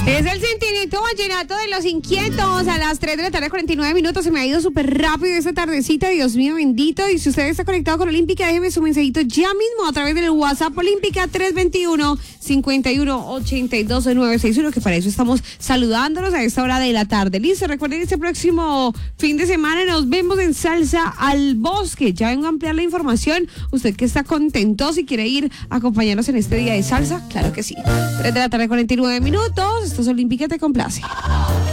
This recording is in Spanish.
Es el sentimiento vallenato de los inquietos a las 3 de la tarde, 49 minutos. Se me ha ido súper rápido esta tardecita, Dios mío bendito. Y si usted está conectado con Olímpica, déjeme su mensajito ya mismo a través del WhatsApp Olímpica 321-5182-961, que para eso estamos saludándonos a esta hora de la tarde. Listo, recuerden, este próximo fin de semana nos vemos en Salsa al Bosque. Ya vengo a ampliar la información. Usted que está contento, si quiere ir a acompañarnos en este día de salsa, claro que sí. 3 de la tarde, 49 minutos. Esto es Olímpica, te complace.